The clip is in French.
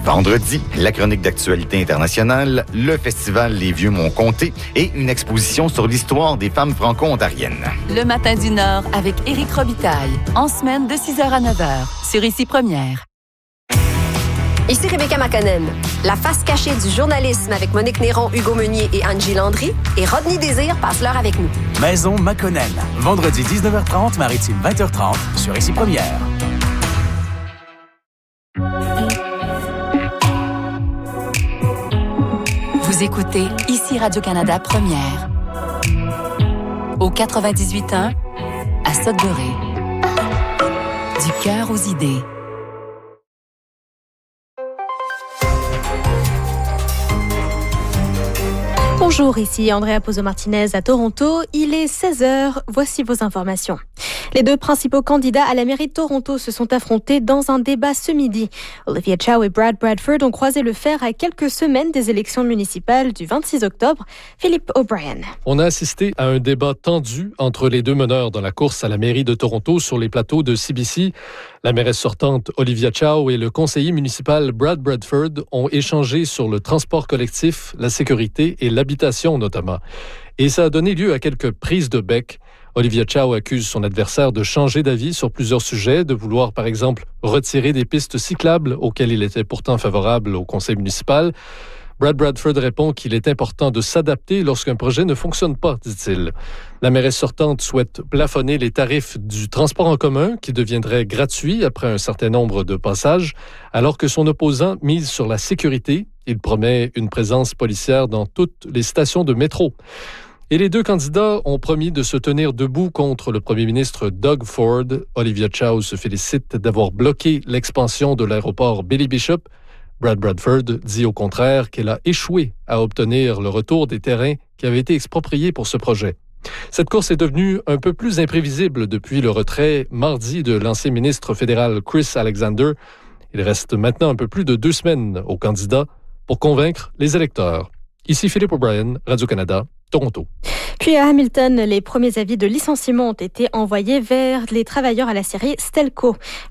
Vendredi, la chronique d'actualité internationale, le festival Les Vieux m'ont compté et une exposition sur l'histoire des femmes franco-ontariennes. Le matin du Nord avec Éric Robitaille, en semaine de 6h à 9h, sur Ici Première. Ici Rebecca McConnell. La face cachée du journalisme avec Monique Néron, Hugo Meunier et Angie Landry et Rodney Désir passe l'heure avec nous. Maison McConnell. Vendredi 19h30, Maritime 20h30 sur Ici Première. Vous écoutez Ici Radio-Canada Première. Au 98.1 à Sudbury. Du cœur aux idées. Bonjour, ici Andrea Pozo-Martinez à Toronto. Il est 16h, voici vos informations. Les deux principaux candidats à la mairie de Toronto se sont affrontés dans un débat ce midi. Olivia Chow et Brad Bradford ont croisé le fer à quelques semaines des élections municipales du 26 octobre. Philippe O'Brien. On a assisté à un débat tendu entre les deux meneurs dans la course à la mairie de Toronto sur les plateaux de CBC. La mairesse sortante Olivia Chow et le conseiller municipal Brad Bradford ont échangé sur le transport collectif, la sécurité et l'habitation notamment. Et ça a donné lieu à quelques prises de bec. Olivia Chow accuse son adversaire de changer d'avis sur plusieurs sujets, de vouloir par exemple retirer des pistes cyclables auxquelles il était pourtant favorable au conseil municipal. Brad Bradford répond qu'il est important de s'adapter lorsqu'un projet ne fonctionne pas, dit-il. La mairesse sortante souhaite plafonner les tarifs du transport en commun qui deviendrait gratuit après un certain nombre de passages, alors que son opposant mise sur la sécurité. Il promet une présence policière dans toutes les stations de métro. Et les deux candidats ont promis de se tenir debout contre le premier ministre Doug Ford. Olivia Chow se félicite d'avoir bloqué l'expansion de l'aéroport Billy Bishop. Brad Bradford dit au contraire qu'elle a échoué à obtenir le retour des terrains qui avaient été expropriés pour ce projet. Cette course est devenue un peu plus imprévisible depuis le retrait mardi de l'ancien ministre fédéral Chris Alexander. Il reste maintenant un peu plus de 2 semaines aux candidats pour convaincre les électeurs. Ici Philippe O'Brien, Radio-Canada, Toronto. Puis à Hamilton, les premiers avis de licenciement ont été envoyés vers les travailleurs à la série Stelco.